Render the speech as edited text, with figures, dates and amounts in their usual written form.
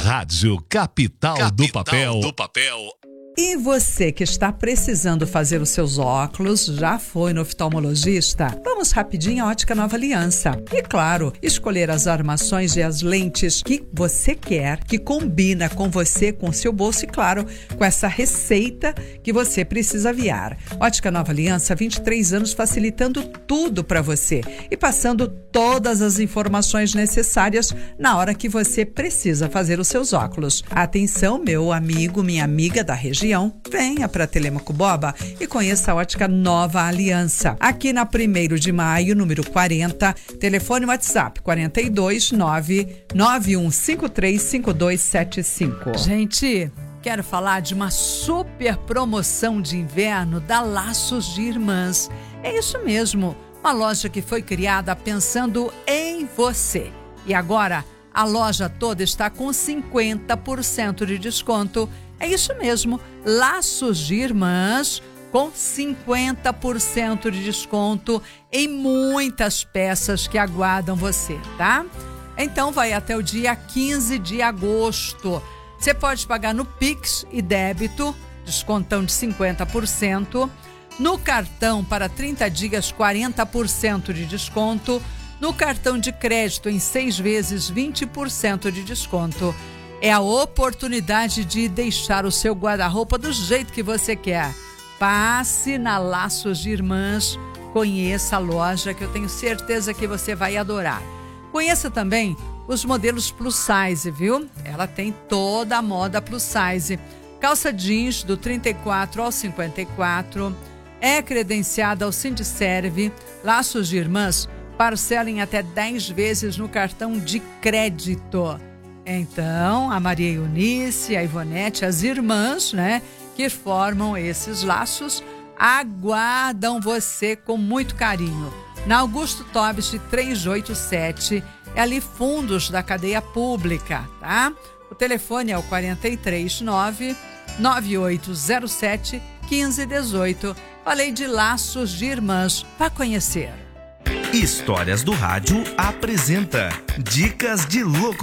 Rádio Capital do Papel. E você que está precisando fazer os seus óculos, já foi no oftalmologista? Vamos rapidinho à Ótica Nova Aliança. E claro, escolher as armações e as lentes que você quer, que combina com você, com seu bolso e claro, com essa receita que você precisa aviar. Ótica Nova Aliança, 23 anos facilitando tudo para você e passando todas as informações necessárias na hora que você precisa fazer os seus óculos. Atenção, meu amigo, minha amiga da região, venha para Telêmaco Boba e conheça a Ótica Nova Aliança. Aqui na 1º de maio, número 40, telefone WhatsApp 42991535275. Gente, quero falar de uma super promoção de inverno da Laços de Irmãs. É isso mesmo, uma loja que foi criada pensando em você. E agora, a loja toda está com 50% de desconto. É isso mesmo, Laços de Irmãs com 50% de desconto em muitas peças que aguardam você, tá? Então vai até o dia 15 de agosto. Você pode pagar no Pix e débito, descontão de 50%. No cartão para 30 dias, 40% de desconto. No cartão de crédito em 6 vezes, 20% de desconto. É a oportunidade de deixar o seu guarda-roupa do jeito que você quer. Passe na Laços de Irmãs, conheça a loja que eu tenho certeza que você vai adorar. Conheça também os modelos plus size, viu? Ela tem toda a moda plus size. Calça jeans do 34 ao 54, é credenciada ao Sindiserve. Laços de Irmãs parcela em até 10 vezes no cartão de crédito. Então, a Maria Eunice, a Ivonete, as irmãs, né, que formam esses laços, aguardam você com muito carinho. Na Augusto Tobes 387, é ali fundos da cadeia pública, tá? O telefone é o 439-9807-1518. Falei de Laços de Irmãs. Vá conhecer. Histórias do Rádio apresenta Dicas de Locução.